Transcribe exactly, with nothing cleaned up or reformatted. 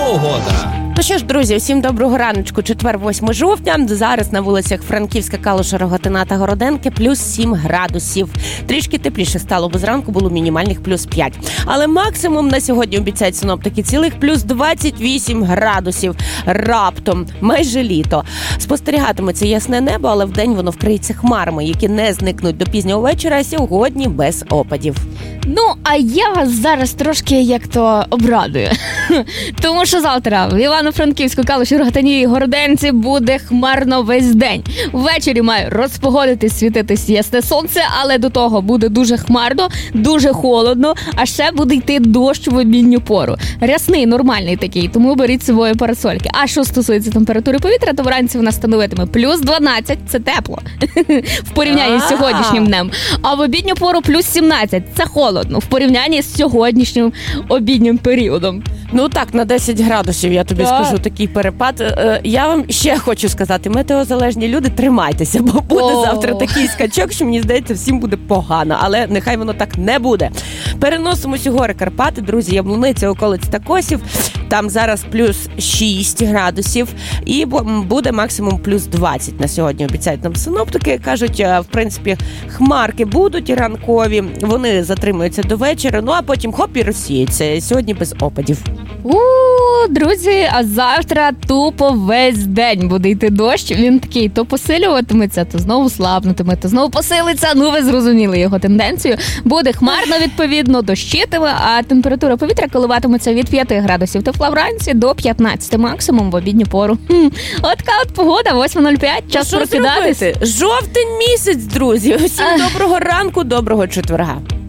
погода. Ну що ж, друзі, всім доброго раночку. Четвер, восьме жовтня. Зараз на вулицях Франківська, Калуша, Рогатина та Городенки плюс сім градусів. Трішки тепліше стало, бо зранку було мінімальних плюс п'ять. Але максимум на сьогодні обіцяють синоптики цілих плюс двадцять вісім градусів. Раптом, майже літо. Спостерігатиметься ясне небо, але вдень воно вкриється хмарами, які не зникнуть до пізнього вечора, а сьогодні без опадів. Ну, а я вас зараз трошки як то обрадую. Тому що завтра в Івано-Франківську, Калуші, Рогатині і Городенці буде хмарно весь день. Ввечері має розпогодитись, світитись ясне сонце, але до того буде дуже хмарно, дуже холодно, а ще буде йти дощ в обідню пору. Рясний, нормальний такий, тому беріть з собою парасольки. А що стосується температури повітря, то вранці вона становитиме плюс дванадцять, це тепло, в порівнянні з сьогоднішнім днем. А в обідню пору плюс сімнадцять, це холодно, в порівнянні з сьогоднішнім обіднім періодом. Ну так, на десять градусів, я тобі так. скажу, такий перепад. Е, я вам ще хочу сказати, метеозалежні люди, тримайтеся, бо буде О. завтра такий скачок, що, мені здається, всім буде погано, але нехай воно так не буде. Переносимось у гори Карпати, друзі, Яблуниця, околиць та Косів. Там зараз плюс шість градусів і буде максимум плюс двадцять на сьогодні, обіцяють нам синоптики. Кажуть, в принципі, хмарки будуть ранкові, вони затримуються до вечора, ну а потім хоп і розсіються. Сьогодні без опадів. У, друзі, а завтра тупо весь день буде йти дощ. Він такий то посилюватиметься, то знову слабнутиме, то знову посилиться. Ну, ви зрозуміли його тенденцію. Буде хмарно, відповідно, дощитиме, а температура повітря коливатиметься від п'яти градусів тепла вранці до п'ятнадцяти максимум в обідню пору. Хм, от така от погода, восьма нуль п'ять, час прокидатись. Жовтень місяць, друзі. Всім доброго ранку, доброго четверга.